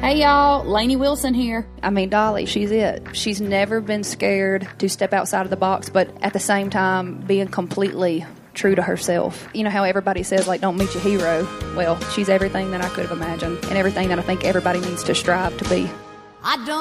Hey y'all, Lainey Wilson here. I mean, Dolly, she's it. She's never been scared to step outside of the box, but at the same time, being completely true to herself. You know how everybody says, like, don't meet your hero? Well, she's everything that I could have imagined and everything that I think everybody needs to strive to be. I don't